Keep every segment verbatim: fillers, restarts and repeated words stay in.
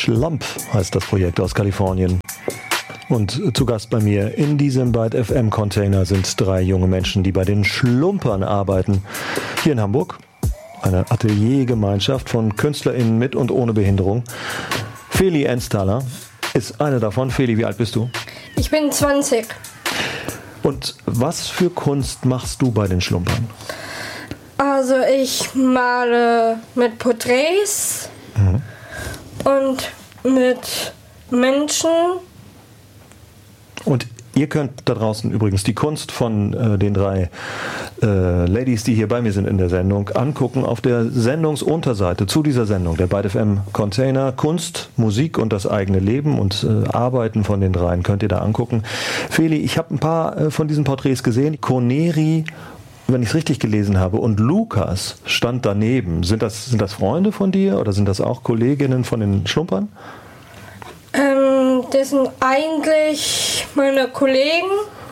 Schlump heißt das Projekt aus Kalifornien. Und zu Gast bei mir in diesem Byte F M Container sind drei junge Menschen, die bei den Schlumpern arbeiten. Hier in Hamburg. Eine Ateliergemeinschaft von KünstlerInnen mit und ohne Behinderung. Feli Enstaler ist eine davon. Feli, wie alt bist du? Ich bin zwanzig. Und was für Kunst machst du bei den Schlumpern? Also ich male mit Porträts mhm. und mit Menschen. Und ihr könnt da draußen übrigens die Kunst von äh, den drei äh, Ladies, die hier bei mir sind in der Sendung, angucken auf der Sendungsunterseite zu dieser Sendung, der Byte F M Container. Kunst, Musik und das eigene Leben und äh, Arbeiten von den dreien könnt ihr da angucken. Feli, ich habe ein paar äh, von diesen Porträts gesehen. Koneri, wenn ich es richtig gelesen habe, und Lukas stand daneben. Sind das, sind das Freunde von dir oder sind das auch Kolleginnen von den Schlumpern? Ähm, das sind eigentlich meine Kollegen.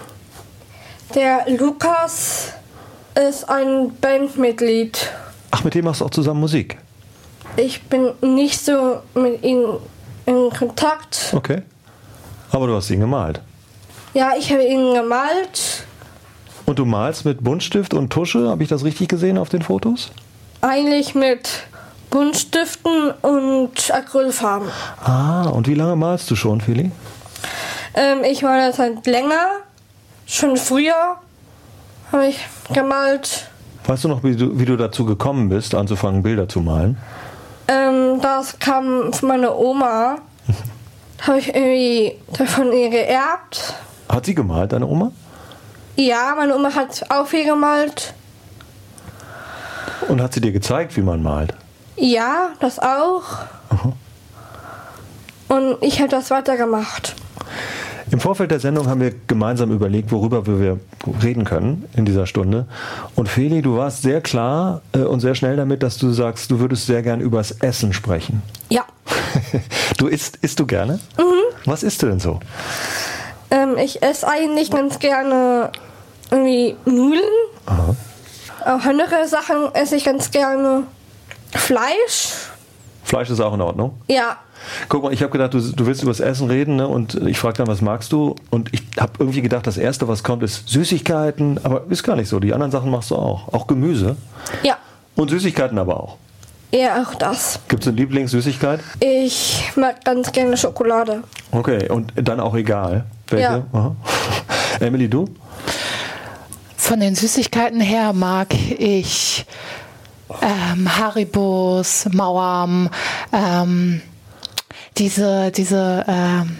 Der Lukas ist ein Bandmitglied. Ach, mit dem machst du auch zusammen Musik? Ich bin nicht so mit ihm in Kontakt. Okay. Aber du hast ihn gemalt? Ja, ich habe ihn gemalt. Und du malst mit Buntstift und Tusche? Habe ich das richtig gesehen auf den Fotos? Eigentlich mit Buntstiften und Acrylfarben. Ah, und wie lange malst du schon, Feli? Ähm, ich male seit länger. Schon früher habe ich gemalt. Weißt du noch, wie du, wie du dazu gekommen bist, anzufangen, Bilder zu malen? Ähm, das kam von meiner Oma. Habe ich irgendwie davon ihr geerbt. Hat sie gemalt, deine Oma? Ja, meine Oma hat auch viel gemalt. Und hat sie dir gezeigt, wie man malt? Ja, das auch. Aha. Und ich habe das weitergemacht. Im Vorfeld der Sendung haben wir gemeinsam überlegt, worüber wir reden können in dieser Stunde. Und Feli, du warst sehr klar äh, und sehr schnell damit, dass du sagst, du würdest sehr gern übers Essen sprechen. Ja. Du isst, isst du gerne? Mhm. Was isst du denn so? Ähm, ich esse eigentlich ganz gerne irgendwie Nudeln. Aha. Auch andere Sachen esse ich ganz gerne. Fleisch. Fleisch ist auch in Ordnung? Ja. Guck mal, ich habe gedacht, du, du willst über das Essen reden, ne? Und ich frage dann, was magst du? Und ich habe irgendwie gedacht, das Erste, was kommt, ist Süßigkeiten. Aber ist gar nicht so. Die anderen Sachen machst du auch. Auch Gemüse? Ja. Und Süßigkeiten aber auch? Ja, auch das. Gibt es eine Lieblingssüßigkeit? Ich mag ganz gerne Schokolade. Okay, und dann auch egal. Welche? Ja. Aha. Emily, du? Von den Süßigkeiten her mag ich ähm, Haribos, Mauam, ähm, diese, diese ähm,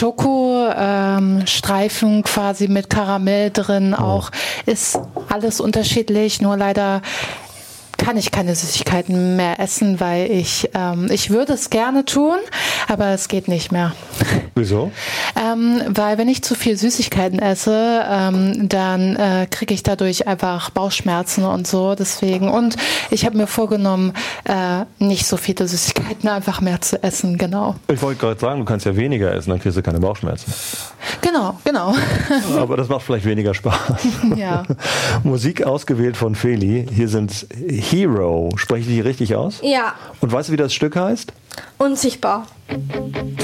Schokostreifen ähm, quasi mit Karamell drin auch, ist alles unterschiedlich, nur leider kann ich keine Süßigkeiten mehr essen, weil ich, ähm, ich würde es gerne tun, aber es geht nicht mehr. Wieso? Ähm, weil wenn ich zu viel Süßigkeiten esse, ähm, dann äh, kriege ich dadurch einfach Bauchschmerzen und so, deswegen. Und ich habe mir vorgenommen, äh, nicht so viele Süßigkeiten einfach mehr zu essen, genau. Ich wollte gerade sagen, du kannst ja weniger essen, dann kriegst du keine Bauchschmerzen. Genau, genau. Aber das macht vielleicht weniger Spaß. Ja. Musik ausgewählt von Feli. Hier sind Hero. Spreche ich die richtig aus? Ja. Und weißt du, wie das Stück heißt? Unsichtbar.